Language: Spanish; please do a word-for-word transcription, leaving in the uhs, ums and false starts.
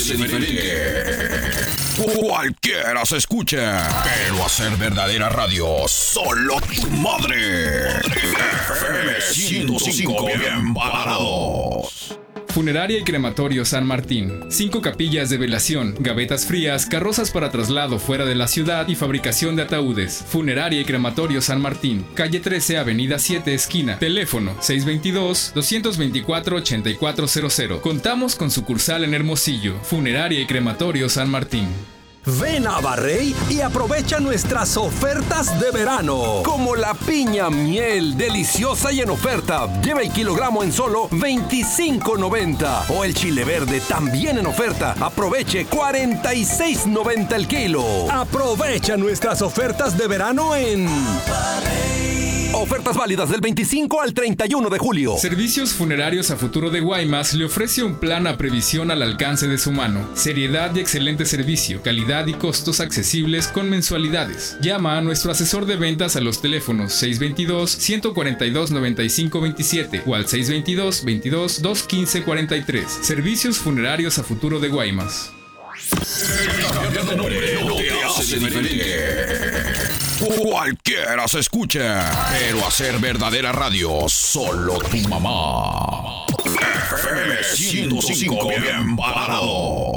hace diferente. Cualquiera se escucha, pero hacer verdadera radio, solo tu madre. F M ciento cinco, bien parados. Funeraria y Crematorio San Martín. Cinco capillas de velación, gavetas frías, carrozas para traslado fuera de la ciudad y fabricación de ataúdes. Funeraria y Crematorio San Martín. Calle trece, Avenida siete, esquina. Teléfono seis dos dos, dos dos cuatro, ocho cuatro cero cero. Contamos con sucursal en Hermosillo. Funeraria y Crematorio San Martín. Ven a Barrey y aprovecha nuestras ofertas de verano. Como la piña miel, deliciosa y en oferta. Lleva el kilogramo en solo veinticinco noventa. O el chile verde, también en oferta. Aproveche cuarenta y seis noventa el kilo. Aprovecha nuestras ofertas de verano en Barrey. Ofertas válidas del veinticinco al treinta y uno de julio. Servicios Funerarios a Futuro de Guaymas le ofrece un plan a previsión al alcance de su mano. Seriedad y excelente servicio, calidad y costos accesibles con mensualidades. Llama a nuestro asesor de ventas a los teléfonos seis dos dos, uno cuatro dos, nueve cinco dos siete o al seis dos dos, veintidós, dos quince cuarenta y tres. Servicios Funerarios a Futuro de Guaymas. Cualquiera se escucha, pero hacer verdadera radio, solo tu mamá. F M ciento cinco, bien parado.